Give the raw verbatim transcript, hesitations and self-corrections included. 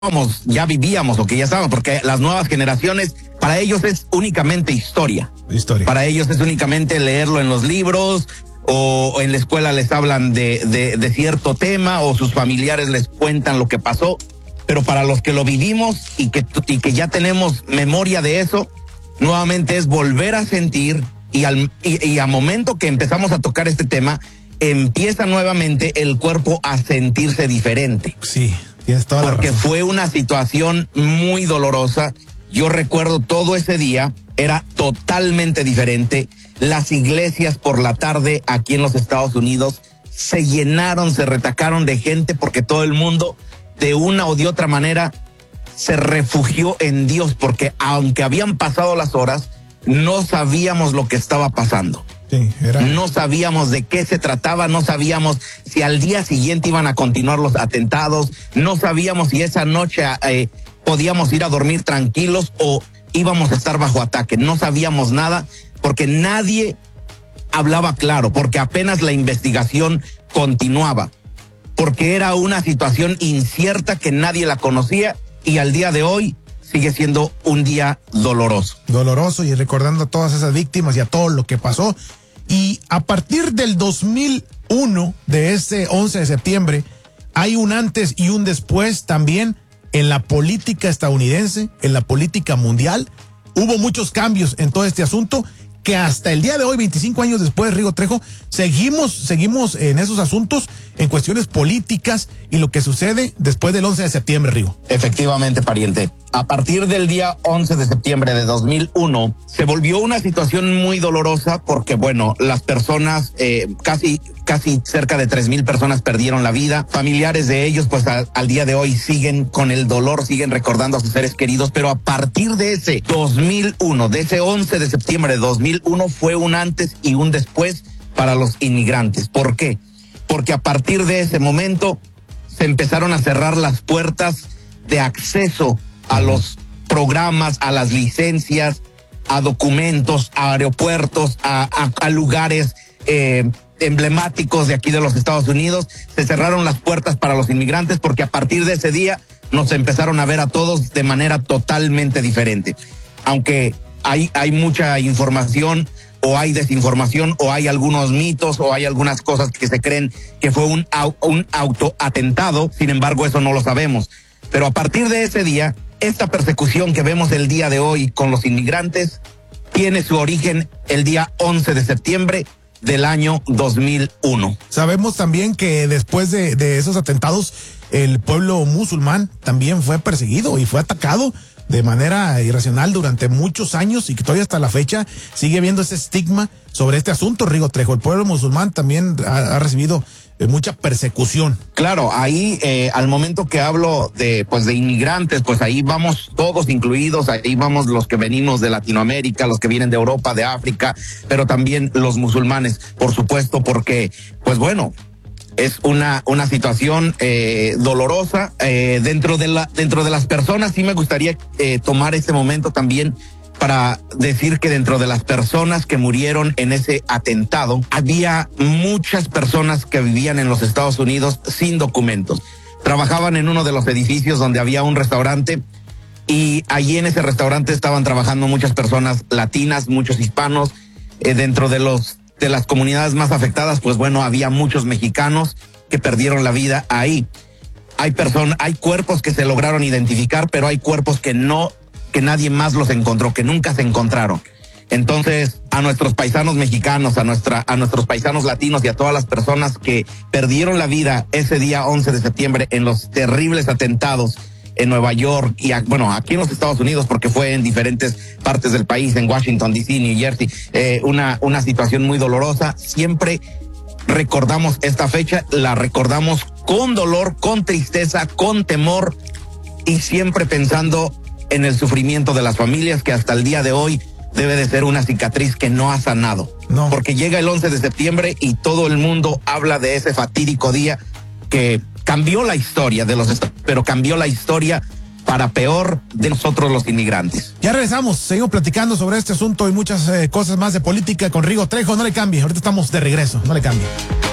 ya vivíamos o que ya estábamos, porque las nuevas generaciones, para ellos es únicamente historia. Historia. Para ellos es únicamente leerlo en los libros, o en la escuela les hablan de, de, de cierto tema, o sus familiares les cuentan lo que pasó. Pero para los que lo vivimos y que, y que ya tenemos memoria de eso, nuevamente es volver a sentir, y al y, y a momento que empezamos a tocar este tema, empieza nuevamente el cuerpo a sentirse diferente. Sí, tienes toda la razón. Porque fue una situación muy dolorosa. Yo recuerdo todo ese día, era totalmente diferente. Las iglesias por la tarde aquí en los Estados Unidos se llenaron, se retacaron de gente, porque todo el mundo de una o de otra manera se refugió en Dios, porque aunque habían pasado las horas, no sabíamos lo que estaba pasando. Sí, era... No sabíamos de qué se trataba, no sabíamos si al día siguiente iban a continuar los atentados, no sabíamos si esa noche eh, podíamos ir a dormir tranquilos o íbamos a estar bajo ataque. No sabíamos nada, porque nadie hablaba claro, porque apenas la investigación continuaba, porque era una situación incierta que nadie la conocía, y al día de hoy sigue siendo un día doloroso. Doloroso, y recordando a todas esas víctimas y a todo lo que pasó. Y a partir del dos mil uno, de ese once de septiembre, hay un antes y un después también en la política estadounidense, en la política mundial. Hubo muchos cambios en todo este asunto, que hasta el día de hoy, veinticinco años después, Rigo Trejo, seguimos, seguimos en esos asuntos, en cuestiones políticas y lo que sucede después del once de septiembre, Rigo. Efectivamente, pariente. A partir del día once de septiembre de dos mil uno, se volvió una situación muy dolorosa, porque, bueno, las personas, eh, casi, casi cerca de tres mil personas perdieron la vida. Familiares de ellos, pues a, al día de hoy siguen con el dolor, siguen recordando a sus seres queridos, pero a partir de ese dos mil uno, de ese once de septiembre de dos mil uno, fue un antes y un después para los inmigrantes. ¿Por qué? Porque a partir de ese momento se empezaron a cerrar las puertas de acceso a los programas, a las licencias, a documentos, a aeropuertos, a, a, a lugares eh, emblemáticos de aquí de los Estados Unidos. Se cerraron las puertas para los inmigrantes, porque a partir de ese día nos empezaron a ver a todos de manera totalmente diferente. Aunque hay, hay mucha información, o hay desinformación, o hay algunos mitos, o hay algunas cosas que se creen que fue un, un autoatentado, sin embargo eso no lo sabemos. Pero a partir de ese día, esta persecución que vemos el día de hoy con los inmigrantes tiene su origen el día once de septiembre del año dos mil uno. Sabemos también que después de, de esos atentados, el pueblo musulmán también fue perseguido y fue atacado de manera irracional durante muchos años, y que todavía hasta la fecha sigue habiendo ese estigma sobre este asunto, Rigo Trejo. El pueblo musulmán también ha, ha recibido eh, mucha persecución. Claro, ahí eh, al momento que hablo de pues de inmigrantes, pues ahí vamos todos incluidos, ahí vamos los que venimos de Latinoamérica, los que vienen de Europa, de África, pero también los musulmanes, por supuesto, porque pues bueno, es una una situación eh, dolorosa eh, dentro de la dentro de las personas. Sí me gustaría eh, tomar este momento también para decir que dentro de las personas que murieron en ese atentado, había muchas personas que vivían en los Estados Unidos sin documentos. Trabajaban en uno de los edificios donde había un restaurante, y allí en ese restaurante estaban trabajando muchas personas latinas, muchos hispanos. Eh, dentro de los de las comunidades más afectadas, pues bueno, había muchos mexicanos que perdieron la vida ahí. Hay personas, hay cuerpos que se lograron identificar, pero hay cuerpos que no, que nadie más los encontró, que nunca se encontraron. Entonces, a nuestros paisanos mexicanos, a nuestra, a nuestros paisanos latinos y a todas las personas que perdieron la vida ese día once de septiembre en los terribles atentados en Nueva York y, a, bueno, aquí en los Estados Unidos, porque fue en diferentes partes del país, en Washington, D C, New Jersey, eh, una, una situación muy dolorosa. Siempre recordamos esta fecha, la recordamos con dolor, con tristeza, con temor, y siempre pensando en el sufrimiento de las familias, que hasta el día de hoy debe de ser una cicatriz que no ha sanado. No. Porque llega el once de septiembre y todo el mundo habla de ese fatídico día que cambió la historia de los estados, pero cambió la historia para peor de nosotros los inmigrantes. Ya regresamos, seguimos platicando sobre este asunto y muchas eh, cosas más de política con Rigo Trejo. No le cambie, ahorita estamos de regreso, no le cambie.